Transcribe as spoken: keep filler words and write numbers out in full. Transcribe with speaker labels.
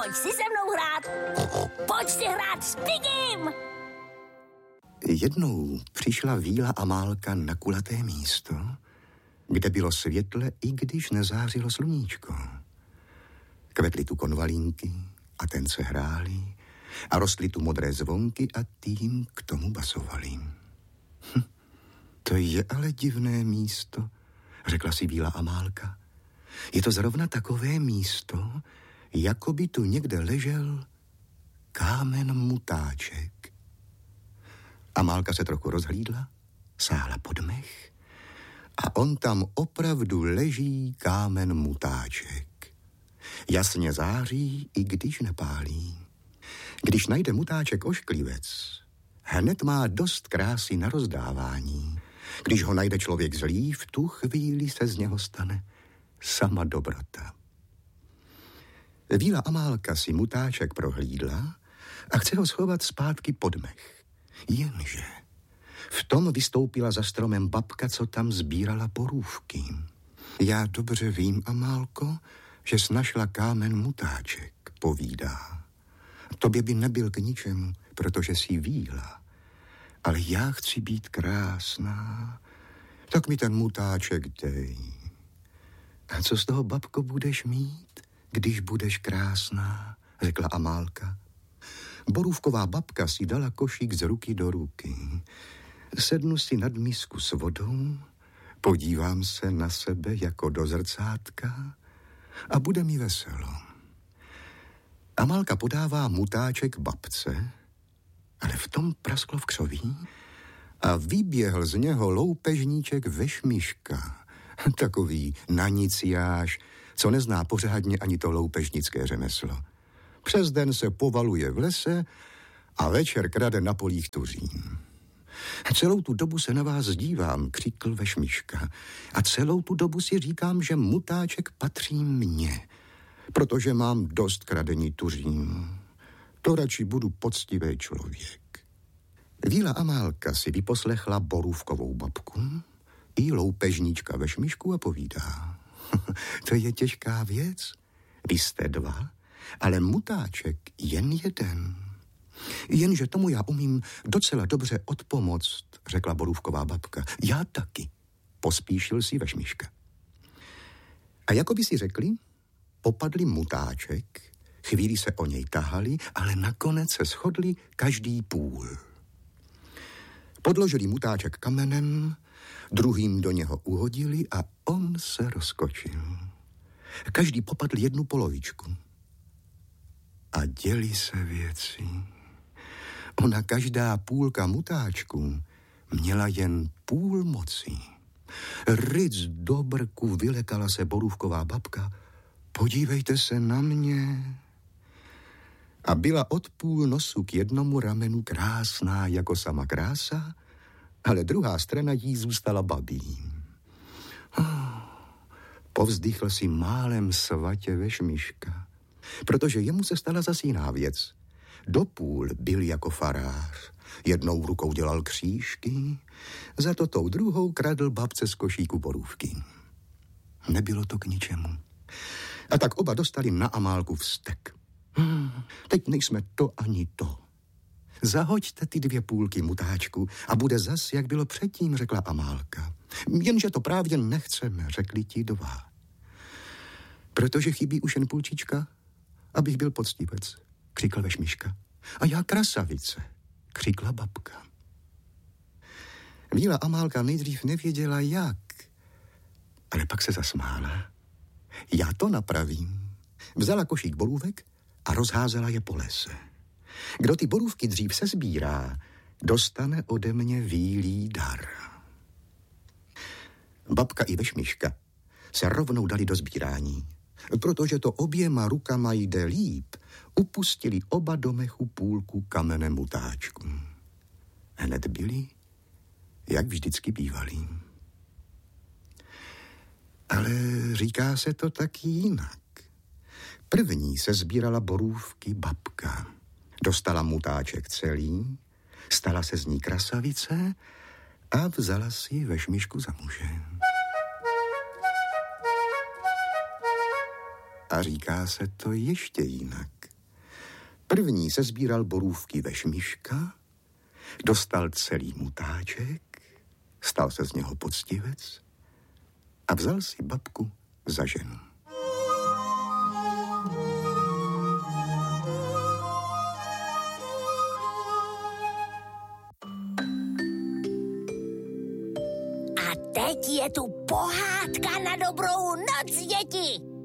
Speaker 1: pojď si se mnou hrát. Pojď si hrát s Pigim.
Speaker 2: Jednou přišla Víla Amálka na kulaté místo, kde bylo světle, i když nezářilo sluníčko. Kvetly tu konvalínky a tence hrály a rostly tu modré zvonky a tým k tomu basovali. Hm, to je ale divné místo, řekla si Víla Amálka. Je to zrovna takové místo, jako by tu někde ležel kámen mutáček. Amálka se trochu rozhlídla, sáhla pod mech a on tam opravdu leží kámen mutáček. Jasně září, i když nepálí. Když najde mutáček ošklivec, hned má dost krásy na rozdávání. Když ho najde člověk zlý, v tu chvíli se z něho stane sama dobrota. Víla Amálka si mutáček prohlídla a chce ho schovat zpátky pod mech. Jenže v tom vystoupila za stromem babka, co tam sbírala borůvky. Já dobře vím, Amálko, že jsi našla kámen mutáček, povídá. Tobě by nebyl k ničemu, protože jsi Víla. Ale já chci být krásná, tak mi ten mutáček dej. A co z toho, babko, budeš mít, když budeš krásná, řekla Amálka. Borůvková babka si dala košík z ruky do ruky. Sednu si nad misku s vodou, podívám se na sebe jako do zrcátka a bude mi veselo. Amálka podává mutáček babce, ale v tom prasklo v křoví a vyběhl z něho loupežníček Vešmiška. Takový naniciáš, co nezná pořádně ani to loupežnické řemeslo. Přes den se povaluje v lese a večer krade na polích tuřín. Celou tu dobu se na vás dívám, křikl Vešmiška. A celou tu dobu si říkám, že mutáček patří mně, protože mám dost kradení tuřín. To radši budu poctivý člověk. Víla Amálka si vyposlechla borůvkovou babku i loupežníčka Vešmišku a povídá. To je těžká věc. Vy jste dva, ale mutáček jen jeden. Jenže tomu já umím docela dobře odpomoct, řekla borůvková babka. Já taky, pospíšil si Vešmiška. A jako by si řekli, popadli mutáček, chvíli se o něj tahali, ale nakonec se shodli každý půl. Podložili mutáček kamenem, druhým do něho uhodili a on se rozkočil. Každý popadl jednu polovičku. A děli se věci. Ona každá půlka mutáčku měla jen půl moci. Ryc do brku vylekala se borůvková babka. Podívejte se na mě. A byla od půl nosu k jednomu ramenu krásná jako sama krása, ale druhá strana jí zůstala babí. Oh, povzdychl si málem svatě Vešmiška, protože jemu se stala zas jiná věc. Dopůl byl jako farář. Jednou rukou dělal křížky, za to tou druhou kradl babce z košíku borůvky. Nebylo to k ničemu. A tak oba dostali na Amálku vztek. Hmm, teď nejsme to ani to. Zahoďte ty dvě půlky mutáčku a bude zas, jak bylo předtím, řekla Amálka. Jenže to právě nechceme, řekli ti dva. Protože chybí už jen půlčička, abych byl poctivec, křikl Vešmiška. A já krasavice, křikla babka. Víla Amálka nejdřív nevěděla jak, ale pak se zasmála. Já to napravím. Vzala košík borůvek a rozházela je po lese. Kdo ty borůvky dřív se sbírá, dostane ode mě vílý dar. Babka i Vešmiška se rovnou dali do sbírání. Protože to oběma rukama jde líp, upustili oba do mechu půlku kamene mutáčku. Hned byli, jak vždycky bývalí. Ale říká se to taky jinak. První se sbírala borůvky babka. Dostala mutáček celý, stala se z ní krasavice a vzala si Vešmišku za muže. A říká se to ještě jinak. První se sbíral borůvky ve šmiška, dostal celý mutáček, stal se z něho poctivec a vzal si babku za ženu.
Speaker 1: A teď je tu pohádka na dobrou noc, děti.